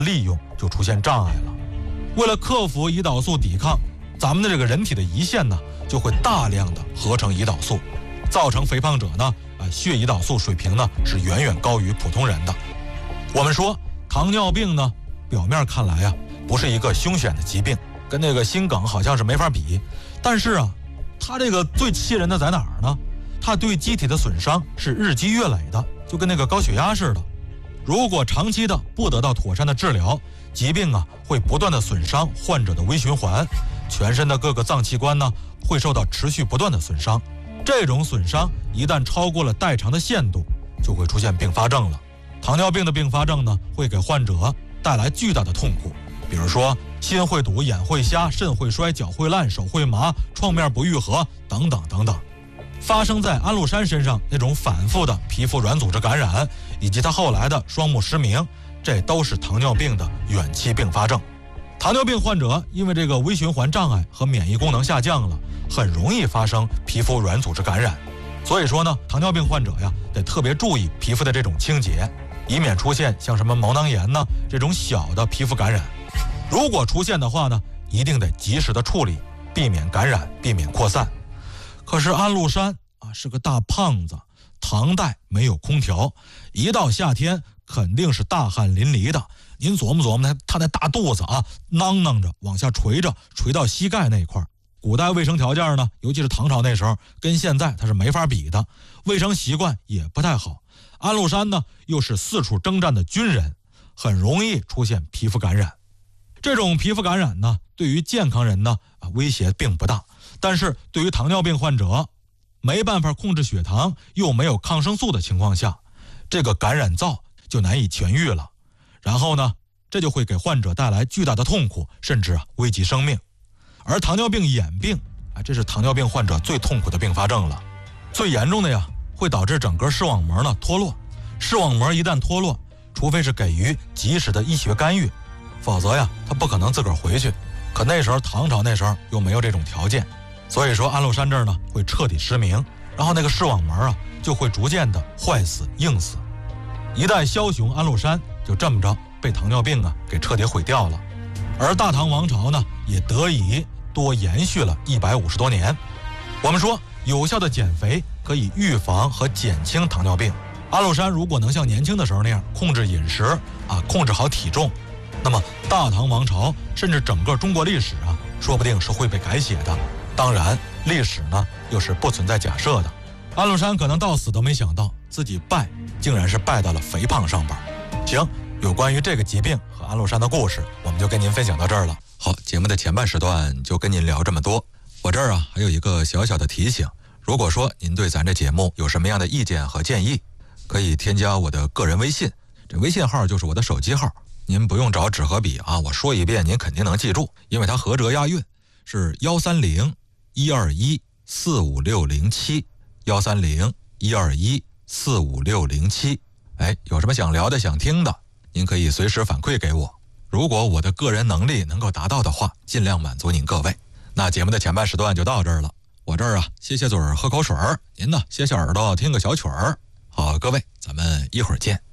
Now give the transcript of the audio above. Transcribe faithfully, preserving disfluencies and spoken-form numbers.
利用就出现障碍了。为了克服胰岛素抵抗，咱们的这个人体的胰腺呢就会大量的合成胰岛素，造成肥胖者呢啊血胰岛素水平呢是远远高于普通人的。我们说糖尿病呢，表面看来啊不是一个凶险的疾病，跟那个心梗好像是没法比，但是啊，它这个最气人的在哪儿呢？它对机体的损伤是日积月累的，就跟那个高血压似的。如果长期的不得到妥善的治疗，疾病啊会不断的损伤患者的微循环，全身的各个脏器官呢会受到持续不断的损伤。这种损伤一旦超过了代偿的限度，就会出现并发症了。糖尿病的并发症呢，会给患者带来巨大的痛苦，比如说心会堵、眼会瞎、肾会衰、脚会烂、手会麻、创面不愈合等等等等。发生在安禄山身上那种反复的皮肤软组织感染，以及他后来的双目失明，这都是糖尿病的远期并发症。糖尿病患者因为这个微循环障碍和免疫功能下降了，很容易发生皮肤软组织感染。所以说呢，糖尿病患者呀得特别注意皮肤的这种清洁，以免出现像什么毛囊炎呢这种小的皮肤感染。如果出现的话呢，一定得及时的处理，避免感染，避免扩散。可是安禄山啊是个大胖子，唐代没有空调，一到夏天肯定是大汗淋漓的。您琢磨琢磨他他那大肚子啊，囔囔着往下垂着，垂到膝盖那一块。古代卫生条件呢，尤其是唐朝那时候，跟现在他是没法比的，卫生习惯也不太好。安禄山呢又是四处征战的军人，很容易出现皮肤感染。这种皮肤感染呢，对于健康人呢啊威胁并不大，但是对于糖尿病患者，没办法控制血糖又没有抗生素的情况下，这个感染灶就难以痊愈了。然后呢，这就会给患者带来巨大的痛苦，甚至啊危及生命。而糖尿病眼病啊，这是糖尿病患者最痛苦的并发症了。最严重的呀，会导致整个视网膜呢脱落。视网膜一旦脱落，除非是给予及时的医学干预，否则呀，他不可能自个儿回去。可那时候唐朝那时候又没有这种条件，所以说安禄山这儿呢会彻底失明，然后那个视网膜啊就会逐渐的坏死硬死。一代枭雄安禄山就这么着被糖尿病啊给彻底毁掉了。而大唐王朝呢也得以多延续了一百五十多年。我们说有效的减肥可以预防和减轻糖尿病。安禄山如果能像年轻的时候那样控制饮食啊，控制好体重，那么大唐王朝甚至整个中国历史啊，说不定是会被改写的。当然，历史呢又是不存在假设的。安禄山可能到死都没想到，自己败竟然是败到了肥胖上边。行，有关于这个疾病和安禄山的故事，我们就跟您分享到这儿了。好，节目的前半时段就跟您聊这么多。我这儿啊还有一个小小的提醒，如果说您对咱这节目有什么样的意见和建议，可以添加我的个人微信，这微信号就是我的手机号，您不用找纸和笔啊，我说一遍您肯定能记住，因为它合辙押韵，是幺三零一二一四五六零七，幺三零一二一四五六零七。哎，有什么想聊的、想听的，您可以随时反馈给我。如果我的个人能力能够达到的话，尽量满足您各位。那节目的前半时段就到这儿了，我这儿啊歇歇嘴儿喝口水儿，您呢歇歇耳朵听个小曲儿。好，各位，咱们一会儿见。